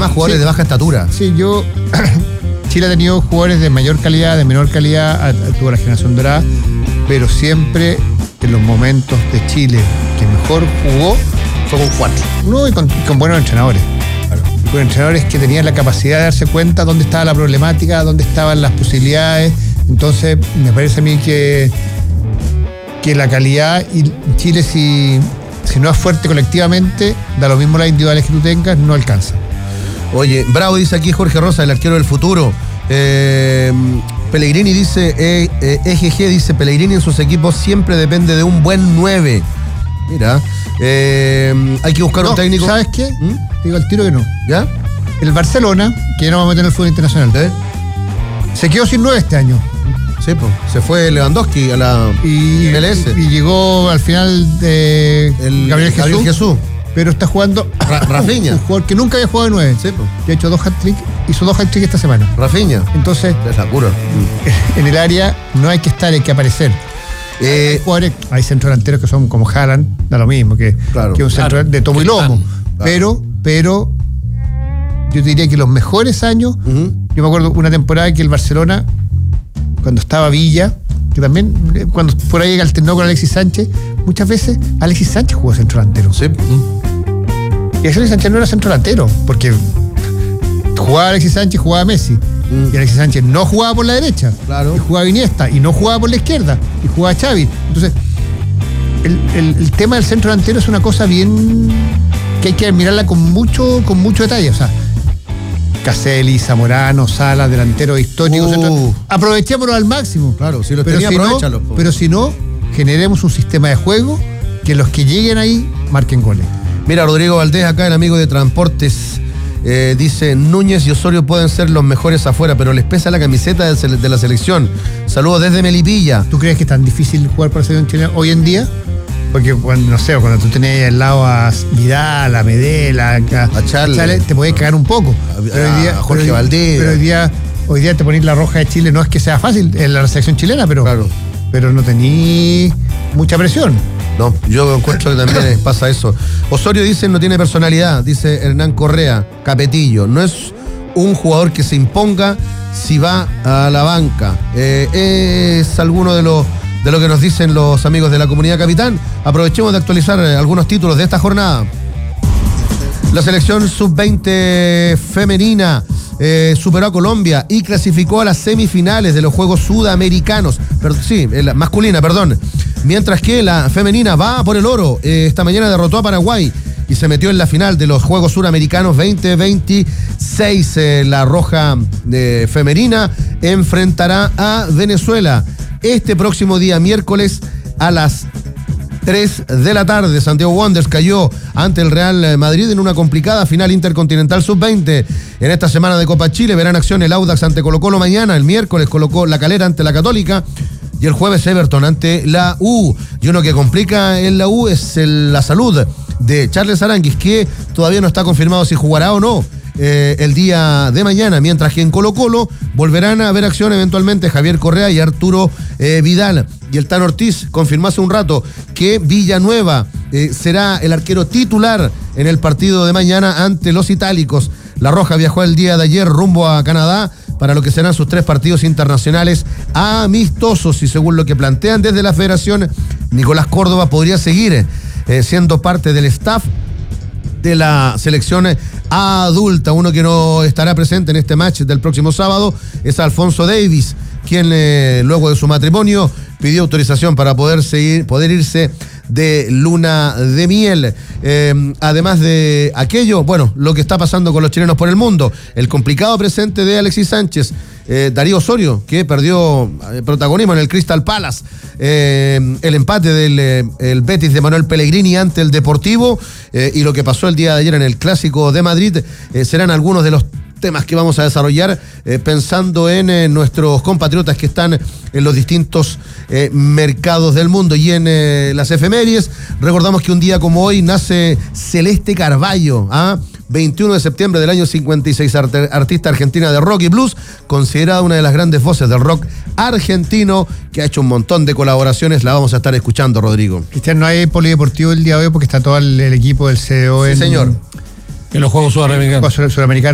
además jugadores de baja estatura. Sí, Chile ha tenido jugadores de mayor calidad, de menor calidad, tuvo la generación dorada, pero siempre en los momentos de Chile que mejor jugó fue con 4. No, y con buenos entrenadores. Claro. Y con entrenadores que tenían la capacidad de darse cuenta dónde estaba la problemática, dónde estaban las posibilidades. Entonces, me parece a mí que la calidad, y Chile si no es fuerte colectivamente, da lo mismo las individuales que tú tengas, no alcanza. Oye, bravo, dice aquí Jorge Rosa, el arquero del futuro. Pellegrini dice, EGG dice, Pellegrini en sus equipos siempre depende de un buen 9. Mira, hay que buscar un técnico. ¿Sabes qué? Digo al tiro que no. ¿Ya? El Barcelona, que ya no va a meter en el fútbol internacional, se quedó sin 9 este año. Sí, pues. Se fue Lewandowski a la MLS. Y llegó al final de Gabriel Jesús. Pero está jugando Rafinha. Un jugador que nunca había jugado de 9. Sí, pues. Que ha hecho 2 hat-tricks. Hizo 2 hat-tricks esta semana. Rafinha. Entonces, es la cura. En el área no hay que estar, hay que aparecer. Hay centrodelanteros que son como Haaland, da lo mismo, que un centro de tomo y lomo. Claro. Pero yo diría que los mejores años, yo me acuerdo una temporada que el Barcelona, cuando estaba Villa, que también cuando por ahí alternó con Alexis Sánchez, muchas veces Alexis Sánchez jugó centrodelantero. Sí. Y Alexis Sánchez no era centrodelantero, porque jugaba Alexis Sánchez, jugaba Messi. Y Alexis Sánchez no jugaba por la derecha. Claro. Y jugaba Iniesta, y no jugaba por la izquierda, y jugaba Xavi. Entonces, el tema del centro delantero es una cosa bien que hay que mirarla con mucho detalle. O sea, Caselli, Zamorano, Salas, delanteros históricos. Aprovechémoslo al máximo. Claro, si los tenía, aprovéchalos. Pero si no, generemos un sistema de juego que los que lleguen ahí marquen goles. Mira, Rodrigo Valdés, acá el amigo de Transportes, dice, Núñez y Osorio pueden ser los mejores afuera, pero les pesa la camiseta de la selección. Saludos desde Melipilla. ¿Tú crees que es tan difícil jugar para la selección chilena hoy en día? Porque cuando tú tenías al lado a Vidal, a Medel, a Chale, te podías cagar un poco. A Jorge Valdés. Pero hoy día te ponís la roja de Chile, no es que sea fácil en la selección chilena, pero no tenís mucha presión. No, yo encuentro que también pasa eso. Osorio dice no tiene personalidad, dice Hernán Correa, Capetillo. No es un jugador que se imponga si va a la banca. Es alguno de lo que nos dicen los amigos de la comunidad capitán. Aprovechemos de actualizar algunos títulos de esta jornada. La selección sub-20 femenina superó a Colombia y clasificó a las semifinales de los Juegos Sudamericanos. La masculina, perdón. Mientras que la femenina va por el oro. Esta mañana derrotó a Paraguay y se metió en la final de los Juegos Suramericanos 2026. La roja femenina enfrentará a Venezuela este próximo día, miércoles, a las 3 de la tarde. Santiago Wanderers cayó ante el Real Madrid en una complicada final intercontinental sub-20. En esta semana de Copa Chile verán acción el Audax ante Colo-Colo mañana. El miércoles colocó La Calera ante la Católica. Y el jueves Everton ante la U. Y uno que complica en la U es la salud de Charles Aranguis, que todavía no está confirmado si jugará o no el día de mañana. Mientras que en Colo-Colo volverán a ver acción eventualmente Javier Correa y Arturo Vidal. Y el Tan Ortiz confirmó hace un rato que Villanueva será el arquero titular en el partido de mañana ante los itálicos. La Roja viajó el día de ayer rumbo a Canadá para lo que serán sus 3 partidos internacionales amistosos, y según lo que plantean desde la federación, Nicolás Córdoba podría seguir siendo parte del staff de la selección adulta. Uno que no estará presente en este match del próximo sábado es Alfonso Davis, quien luego de su matrimonio pidió autorización para poder irse de luna de miel. Además de aquello, lo que está pasando con los chilenos por el mundo, el complicado presente de Alexis Sánchez, Darío Osorio, que perdió protagonismo en el Crystal Palace, el empate del Betis de Manuel Pellegrini ante el Deportivo, y lo que pasó el día de ayer en el Clásico de Madrid, serán algunos de los temas que vamos a desarrollar pensando en nuestros compatriotas que están en los distintos mercados del mundo. Y en las efemérides, recordamos que un día como hoy nace Celeste Carballo, 21 de septiembre del año 56, artista argentina de rock y blues, considerada una de las grandes voces del rock argentino, que ha hecho un montón de colaboraciones. La vamos a estar escuchando, Rodrigo. Cristian, no hay polideportivo el día de hoy porque está todo el equipo del CDO sí, señor. En los Juegos Sudamericanos.